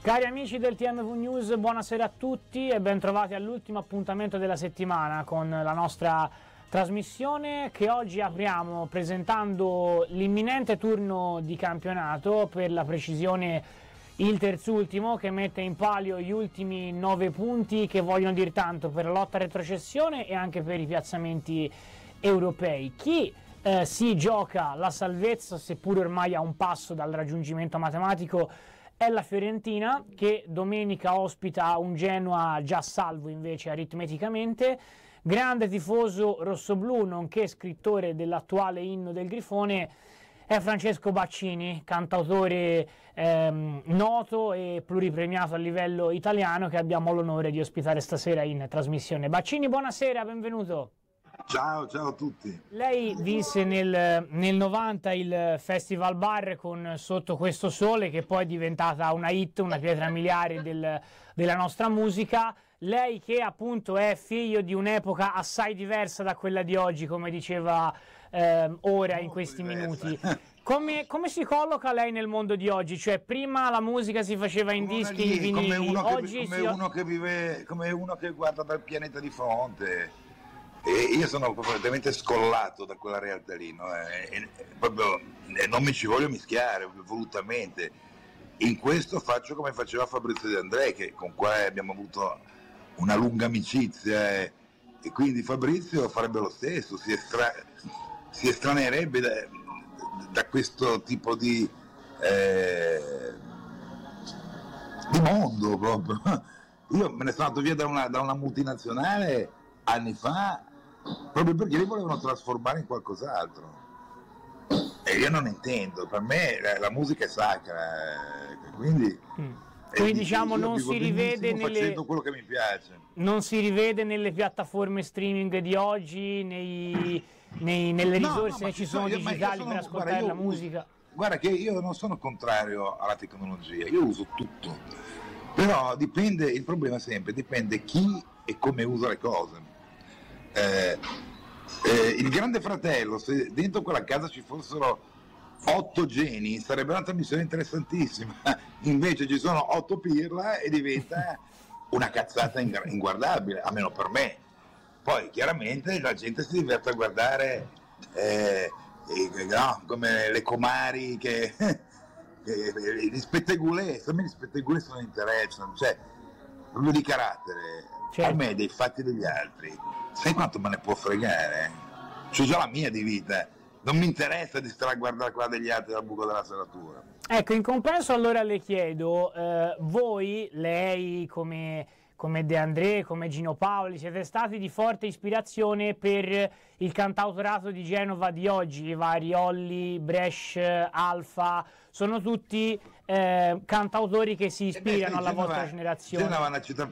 Cari amici del TMV News, buonasera a tutti e ben trovati all'ultimo appuntamento della settimana con la nostra trasmissione che oggi apriamo presentando l'imminente turno di campionato, per la precisione il terzultimo, che mette in palio gli ultimi 9 punti che vogliono dir tanto per la lotta a retrocessione e anche per i piazzamenti europei. Chi si gioca la salvezza, seppur ormai a un passo dal raggiungimento matematico, è la Fiorentina, che domenica ospita un Genoa già salvo invece aritmeticamente. Grande tifoso rossoblù, nonché scrittore dell'attuale inno del Grifone, è Francesco Baccini, cantautore noto e pluripremiato a livello italiano, che abbiamo l'onore di ospitare stasera in trasmissione. Baccini, buonasera, benvenuto. Ciao a tutti. Lei vinse nel 90 il Festival Bar con Sotto questo sole, che poi è diventata una hit, una pietra miliare della nostra musica. Lei che appunto è figlio di un'epoca assai diversa da quella di oggi, come diceva ora in questi minuti. Come si colloca lei nel mondo di oggi? Cioè, prima la musica si faceva in dischi, in vinili, come uno che guarda dal pianeta di fronte. E io sono completamente scollato da quella realtà lì, no? Non mi ci voglio mischiare volutamente. In questo faccio come faceva Fabrizio De André, con cui abbiamo avuto una lunga amicizia, e quindi Fabrizio farebbe lo stesso, si estraneerebbe da questo tipo di mondo proprio. Io me ne sono andato via da una multinazionale anni fa, proprio perché li volevano trasformare in qualcos'altro, e io non intendo. Per me la musica è sacra, quindi diciamo non si rivede facendo quello che mi piace. Non si rivede nelle piattaforme streaming di oggi, nelle risorse che ci sono digitali per ascoltare la musica. Guarda che io non sono contrario alla tecnologia, io uso tutto, però dipende, il problema sempre dipende chi e come usa le cose. Il Grande Fratello, se dentro quella casa ci fossero 8 geni, sarebbe una trasmissione interessantissima. Invece ci sono 8 pirla e diventa una cazzata inguardabile, almeno per me. Poi chiaramente la gente si diverte a guardare come le comari, gli spettegulè. A me gli spettegulè sono interessano, cioè proprio di carattere. Certo. A me dei fatti degli altri, sai quanto me ne può fregare? C'ho già la mia di vita, non mi interessa di stare a guardare quella degli altri dal buco della serratura. Ecco, in compenso allora le chiedo, voi, lei come De André, come Gino Paoli, siete stati di forte ispirazione per il cantautorato di Genova di oggi, i vari Olli, Bresh, Alfa, sono tutti cantautori che si ispirano alla vostra generazione. Genova è una città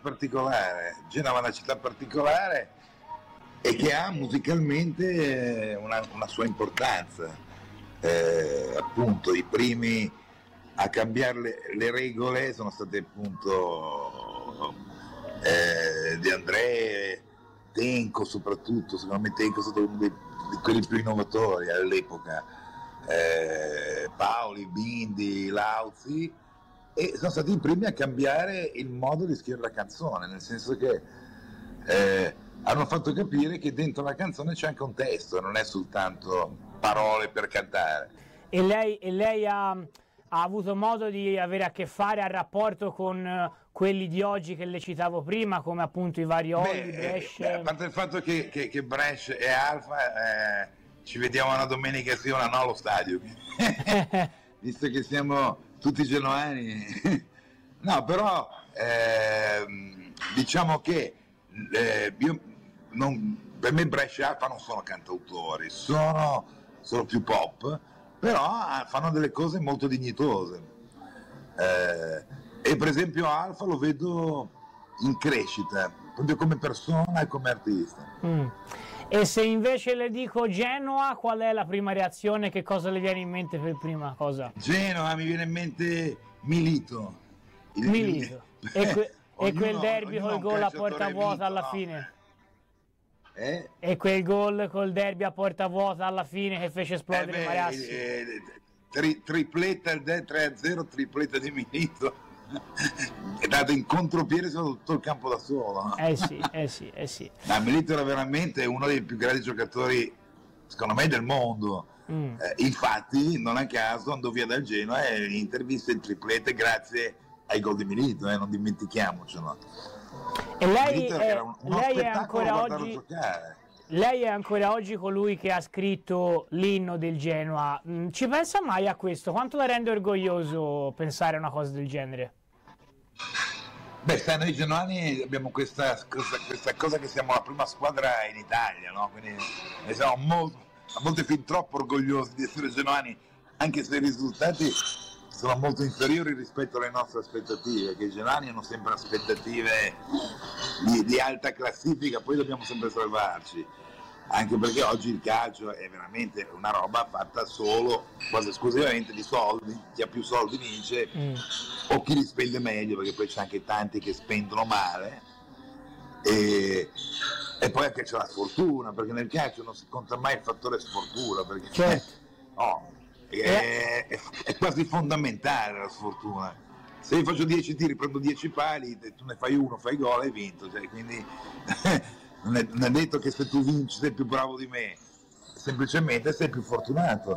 particolare e che ha musicalmente una sua importanza. Appunto i primi a cambiare le regole sono stati appunto De André, Tenco soprattutto. Secondo me Tenco è stato uno di quelli più innovatori all'epoca, Paoli, Bindi, Lauzi, e sono stati i primi a cambiare il modo di scrivere la canzone, nel senso che hanno fatto capire che dentro la canzone c'è anche un testo, non è soltanto parole per cantare. E lei ha avuto modo di avere a che fare, al rapporto con quelli di oggi che le citavo prima, come appunto i vari Olli, Bresh? A parte il fatto che Bresh e Alfa ci vediamo una domenica sì, una no allo stadio, visto che siamo tutti genuani. No, però diciamo che per me Bresh e Alfa non sono cantautori, sono più pop, però fanno delle cose molto dignitose, e per esempio Alfa lo vedo in crescita proprio come persona e come artista. E se invece le dico Genoa, qual è la prima reazione? Che cosa le viene in mente per prima cosa? Genoa mi viene in mente Milito. E quel derby col gol a porta vuota alla fine? E quel gol col derby a porta vuota alla fine che fece esplodere Marassi? Tripletta il 3-0, tripletta di Milito. è dato in contropiede su tutto il campo da solo, no? Sì. Ma Milito era veramente uno dei più grandi giocatori, secondo me, del mondo. Infatti, non a caso, andò via dal Genoa e intervista il triplete grazie ai gol di Milito, non dimentichiamocelo. E lei, Milito era uno lei è spettacolo ancora guardarlo oggi... giocare. Lei è ancora oggi colui che ha scritto l'inno del Genoa. Ci pensa mai a questo? Quanto la rende orgoglioso pensare a una cosa del genere? Beh, sai, noi genoani abbiamo questa cosa che siamo la prima squadra in Italia, no? Quindi ne siamo a volte fin troppo orgogliosi di essere genoani, anche se i risultati sono molto inferiori rispetto alle nostre aspettative, che i genoani hanno sempre aspettative di alta classifica, poi dobbiamo sempre salvarci, anche perché oggi il calcio è veramente una roba fatta solo, quasi esclusivamente di soldi, chi ha più soldi vince, o chi li spende meglio, perché poi c'è anche tanti che spendono male, e poi anche c'è la sfortuna, perché nel calcio non si conta mai il fattore sfortuna, perché è quasi fondamentale la sfortuna. Se io faccio 10 tiri, prendo 10 pali, tu ne fai uno, fai gol e hai vinto, cioè, quindi non è detto che se tu vinci sei più bravo di me, semplicemente sei più fortunato.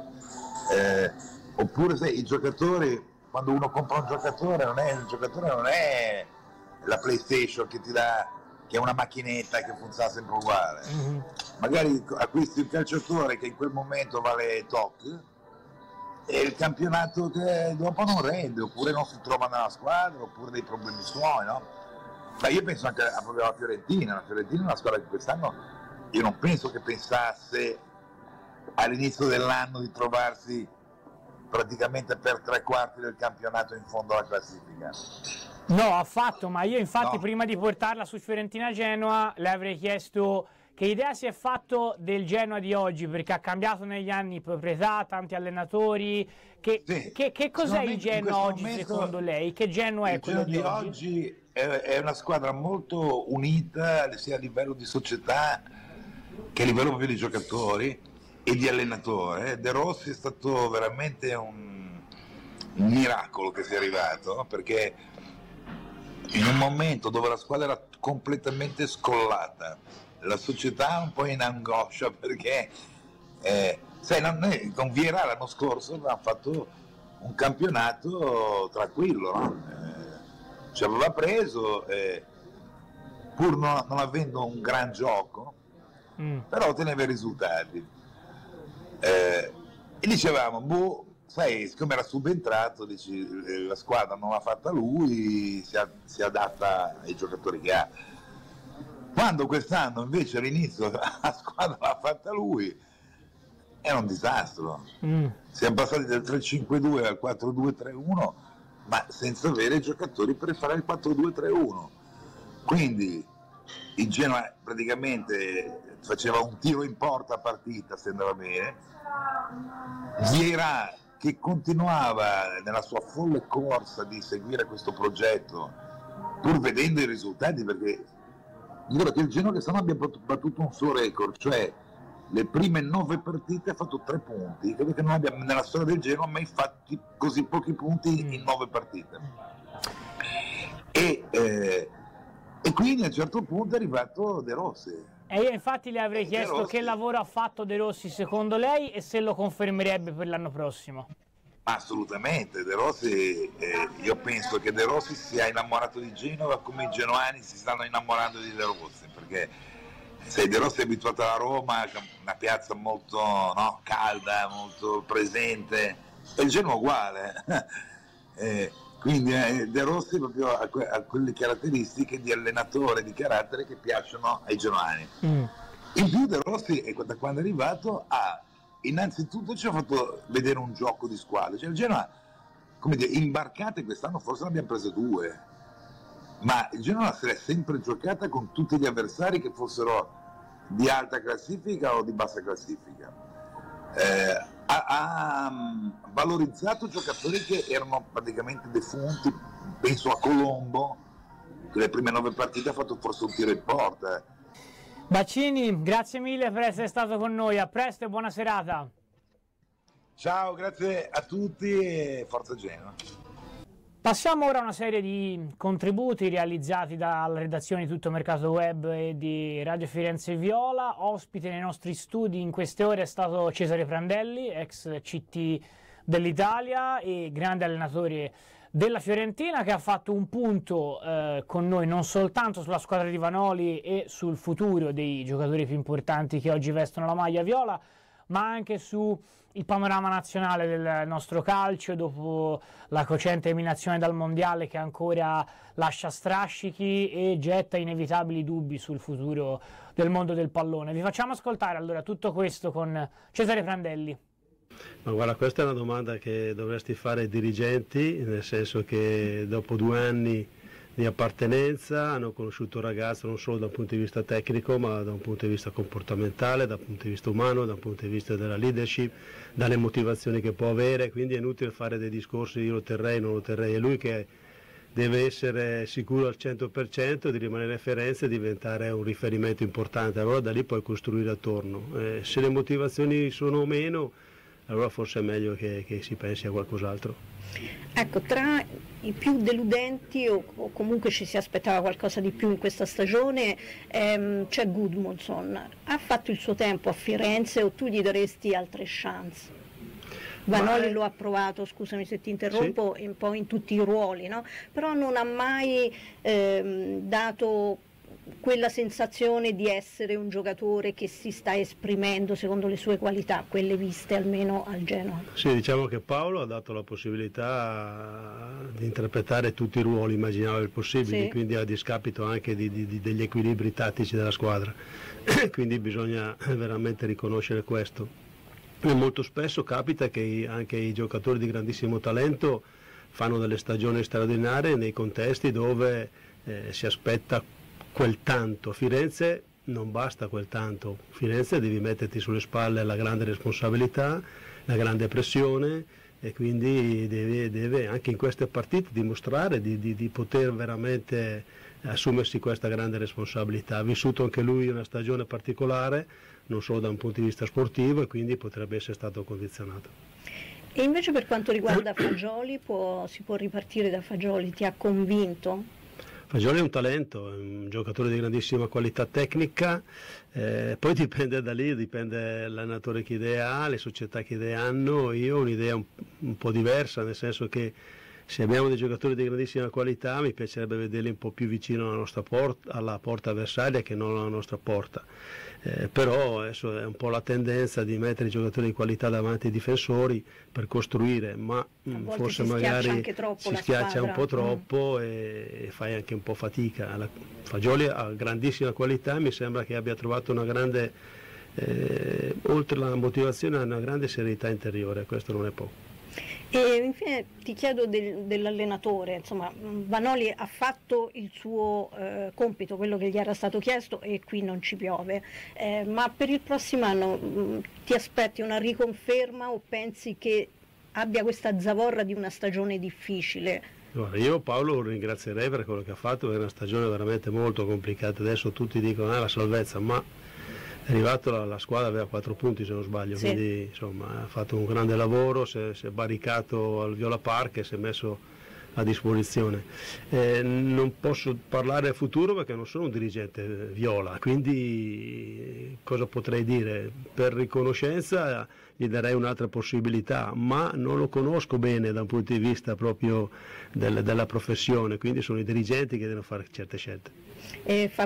Oppure sai, i giocatori, quando uno compra un giocatore, il giocatore non è la PlayStation che ti dà, che è una macchinetta che funziona sempre uguale. Magari acquisti un calciatore che in quel momento vale tot e il campionato che dopo non rende, oppure non si trova nella squadra, oppure dei problemi suoi, no? Ma io penso anche proprio alla Fiorentina. La Fiorentina è una squadra che quest'anno io non penso che pensasse all'inizio dell'anno di trovarsi praticamente per 3/4 del campionato in fondo alla classifica. No, affatto, ma io infatti prima di portarla su Fiorentina-Genoa le avrei chiesto che idea si è fatto del Genoa di oggi, perché ha cambiato negli anni proprietà, tanti allenatori. Che cos'è il Genoa oggi secondo lei? Che Genoa è quello di oggi? È una squadra molto unita sia a livello di società che a livello proprio di giocatori e di allenatore. De Rossi è stato veramente un miracolo che sia arrivato, perché in un momento dove la squadra era completamente scollata, la società un po' in angoscia, perché sai, con Vieira l'anno scorso abbiamo fatto un campionato tranquillo, no? Ci aveva preso, pur non avendo un gran gioco, però otteneva i risultati. E dicevamo, sai, siccome era subentrato, dici, la squadra non l'ha fatta lui, si adatta ai giocatori che ha. Quando quest'anno invece all'inizio la squadra l'ha fatta lui, era un disastro. Siamo passati dal 3-5-2 al 4-2-3-1, ma senza avere giocatori per fare il 4-2-3-1. Quindi il Genoa praticamente faceva un tiro in porta a partita se andava bene. Vieira, che continuava nella sua folle corsa di seguire questo progetto pur vedendo i risultati, perché dico che il Genoa quest'anno abbia battuto un suo record, cioè le prime 9 partite ha fatto 3 punti, credo che non abbiamo nella storia del Genoa mai fatti così pochi punti in 9 partite. E quindi a un certo punto è arrivato De Rossi. E io infatti le avrei chiesto che lavoro ha fatto De Rossi secondo lei e se lo confermerebbe per l'anno prossimo. Assolutamente, De Rossi, io penso che De Rossi sia innamorato di Genova come i genoani si stanno innamorando di De Rossi, perché se De Rossi è abituato alla Roma, una piazza molto calda, molto presente, e il Genoa uguale. Quindi De Rossi proprio ha quelle caratteristiche di allenatore, di carattere che piacciono ai genoani. In più De Rossi, da quando è arrivato, innanzitutto ci ha fatto vedere un gioco di squadra. Cioè il Genoa, come dire, imbarcate quest'anno forse ne abbiamo prese 2, ma il Genoa se l'è sempre giocata con tutti gli avversari che fossero di alta classifica o di bassa classifica. Ha valorizzato giocatori che erano praticamente defunti, penso a Colombo, che le prime 9 partite ha fatto forse un tiro in porta. Baccini, grazie mille per essere stato con noi, a presto e buona serata. Ciao, grazie a tutti e forza Genoa. Passiamo ora a una serie di contributi realizzati dalla redazione di Tutto Mercato Web e di Radio Firenze Viola. Ospite nei nostri studi in queste ore è stato Cesare Prandelli, ex CT dell'Italia e grande allenatore della Fiorentina, che ha fatto un punto con noi non soltanto sulla squadra di Vanoli e sul futuro dei giocatori più importanti che oggi vestono la maglia viola, ma anche su il panorama nazionale del nostro calcio dopo la cocente eliminazione dal mondiale, che ancora lascia strascichi e getta inevitabili dubbi sul futuro del mondo del pallone. Vi facciamo ascoltare allora tutto questo con Cesare Prandelli. Ma guarda, questa è una domanda che dovresti fare ai dirigenti, nel senso che dopo 2 anni di appartenenza hanno conosciuto un ragazzo non solo da un punto di vista tecnico, ma da un punto di vista comportamentale, da un punto di vista umano, da un punto di vista della leadership, dalle motivazioni che può avere, quindi è inutile fare dei discorsi io lo terrei, non lo terrei, è lui che deve essere sicuro al 100% di rimanere a Firenze e diventare un riferimento importante, allora da lì puoi costruire attorno. Se le motivazioni sono meno, allora forse è meglio che si pensi a qualcos'altro. Ecco, tra i più deludenti o comunque ci si aspettava qualcosa di più in questa stagione c'è Gudmundsson. Ha fatto il suo tempo a Firenze o tu gli daresti altre chance? Vanoli lo ha provato, scusami se ti interrompo, sì, un po' in tutti i ruoli, no? Però non ha mai dato quella sensazione di essere un giocatore che si sta esprimendo secondo le sue qualità, quelle viste almeno al Genoa. Sì, diciamo che Paolo ha dato la possibilità di interpretare tutti i ruoli immaginabili possibili, sì, quindi a discapito anche degli equilibri tattici della squadra, quindi bisogna veramente riconoscere questo. E molto spesso capita che anche i giocatori di grandissimo talento fanno delle stagioni straordinarie nei contesti dove si aspetta quel tanto. A Firenze non basta quel tanto, a Firenze devi metterti sulle spalle la grande responsabilità, la grande pressione e quindi deve anche in queste partite dimostrare di poter veramente assumersi questa grande responsabilità. Ha vissuto anche lui una stagione particolare, non solo da un punto di vista sportivo, e quindi potrebbe essere stato condizionato. E invece per quanto riguarda Fagioli, si può ripartire da Fagioli? Ti ha convinto? Fagioli è un talento, è un giocatore di grandissima qualità tecnica, poi dipende da lì, dipende dall'allenatore che idee ha, le società che idee hanno. Io ho un'idea un po' diversa, nel senso che se abbiamo dei giocatori di grandissima qualità mi piacerebbe vederli un po' più vicino alla porta avversaria che non alla nostra porta. Però adesso è un po' la tendenza di mettere i giocatori di qualità davanti ai difensori per costruire, ma forse magari si schiaccia un po' troppo e fai anche un po' fatica. Fagioli ha grandissima qualità e mi sembra che abbia trovato una grande, oltre alla motivazione, una grande serenità interiore, questo non è poco. E infine ti chiedo dell'allenatore, insomma Vanoli ha fatto il suo compito, quello che gli era stato chiesto, e qui non ci piove, ma per il prossimo anno ti aspetti una riconferma o pensi che abbia questa zavorra di una stagione difficile? Allora, io Paolo lo ringrazierei per quello che ha fatto, è una stagione veramente molto complicata, adesso tutti dicono la salvezza, ma è arrivato, la squadra aveva 4 punti se non sbaglio, sì, quindi insomma ha fatto un grande lavoro, si è barricato al Viola Park e si è messo a disposizione. Non posso parlare del futuro perché non sono un dirigente viola, quindi cosa potrei dire? Per riconoscenza gli darei un'altra possibilità, ma non lo conosco bene da un punto di vista proprio della professione, quindi sono i dirigenti che devono fare certe scelte.